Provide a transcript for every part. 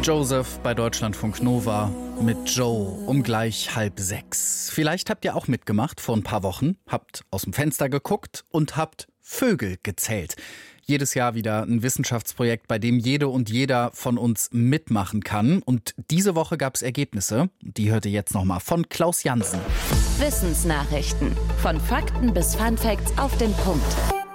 Joseph bei Deutschlandfunk Nova mit Joe um gleich 5:30. Vielleicht habt ihr auch mitgemacht vor ein paar Wochen, habt aus dem Fenster geguckt und habt Vögel gezählt. Jedes Jahr wieder ein Wissenschaftsprojekt, bei dem jede und jeder von uns mitmachen kann. Und diese Woche gab es Ergebnisse. Die hört ihr jetzt nochmal von Klaus Jansen. Wissensnachrichten. Von Fakten bis Funfacts auf den Punkt.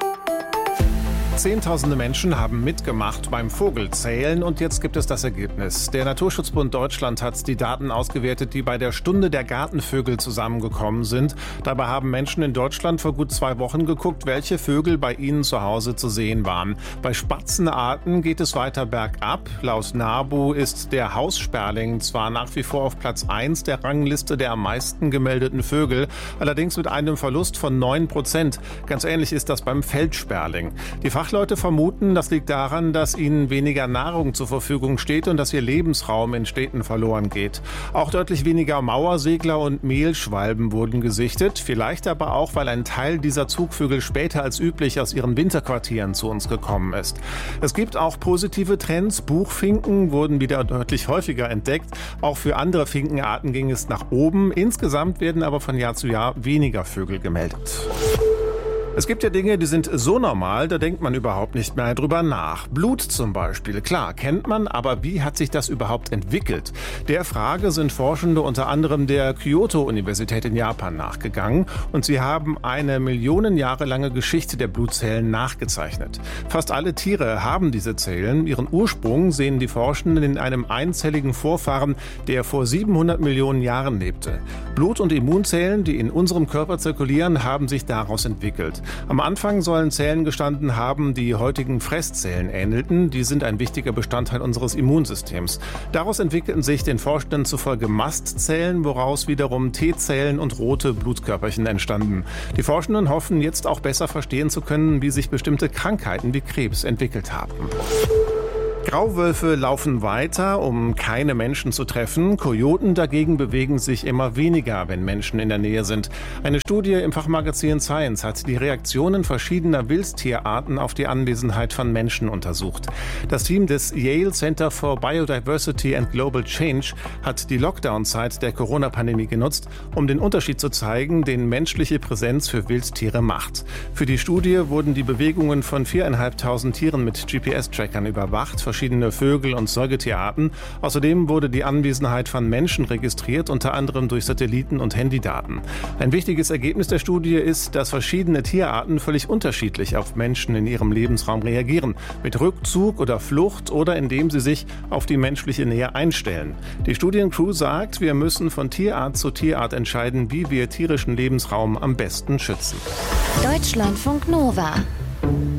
Zehntausende Menschen haben mitgemacht beim Vogelzählen und jetzt gibt es das Ergebnis. Der Naturschutzbund Deutschland hat die Daten ausgewertet, die bei der Stunde der Gartenvögel zusammengekommen sind. Dabei haben Menschen in Deutschland vor gut 2 Wochen geguckt, welche Vögel bei ihnen zu Hause zu sehen waren. Bei Spatzenarten geht es weiter bergab. Laut NABU ist der Haussperling zwar nach wie vor auf Platz 1 der Rangliste der am meisten gemeldeten Vögel, allerdings mit einem Verlust von 9%. Ganz ähnlich ist das beim Feldsperling. Die Fachleute vermuten, das liegt daran, dass ihnen weniger Nahrung zur Verfügung steht und dass ihr Lebensraum in Städten verloren geht. Auch deutlich weniger Mauersegler und Mehlschwalben wurden gesichtet. Vielleicht aber auch, weil ein Teil dieser Zugvögel später als üblich aus ihren Winterquartieren zu uns gekommen ist. Es gibt auch positive Trends. Buchfinken wurden wieder deutlich häufiger entdeckt. Auch für andere Finkenarten ging es nach oben. Insgesamt werden aber von Jahr zu Jahr weniger Vögel gemeldet. Es gibt ja Dinge, die sind so normal, da denkt man überhaupt nicht mehr drüber nach. Blut zum Beispiel, klar, kennt man, aber wie hat sich das überhaupt entwickelt? Der Frage sind Forschende unter anderem der Kyoto-Universität in Japan nachgegangen und sie haben eine Millionen Jahre lange Geschichte der Blutzellen nachgezeichnet. Fast alle Tiere haben diese Zellen. Ihren Ursprung sehen die Forschenden in einem einzelligen Vorfahren, der vor 700 Millionen Jahren lebte. Blut- und Immunzellen, die in unserem Körper zirkulieren, haben sich daraus entwickelt. Am Anfang sollen Zellen gestanden haben, die heutigen Fresszellen ähnelten. Die sind ein wichtiger Bestandteil unseres Immunsystems. Daraus entwickelten sich den Forschenden zufolge Mastzellen, woraus wiederum T-Zellen und rote Blutkörperchen entstanden. Die Forschenden hoffen jetzt auch besser verstehen zu können, wie sich bestimmte Krankheiten wie Krebs entwickelt haben. Grauwölfe laufen weiter, um keine Menschen zu treffen. Kojoten dagegen bewegen sich immer weniger, wenn Menschen in der Nähe sind. Eine Studie im Fachmagazin Science hat die Reaktionen verschiedener Wildtierarten auf die Anwesenheit von Menschen untersucht. Das Team des Yale Center for Biodiversity and Global Change hat die Lockdown-Zeit der Corona-Pandemie genutzt, um den Unterschied zu zeigen, den menschliche Präsenz für Wildtiere macht. Für die Studie wurden die Bewegungen von 4.500 Tieren mit GPS-Trackern überwacht, verschiedene Vögel- und Säugetierarten. Außerdem wurde die Anwesenheit von Menschen registriert, unter anderem durch Satelliten- und Handydaten. Ein wichtiges Ergebnis der Studie ist, dass verschiedene Tierarten völlig unterschiedlich auf Menschen in ihrem Lebensraum reagieren. Mit Rückzug oder Flucht oder indem sie sich auf die menschliche Nähe einstellen. Die Studiencrew sagt, wir müssen von Tierart zu Tierart entscheiden, wie wir tierischen Lebensraum am besten schützen. Deutschlandfunk Nova.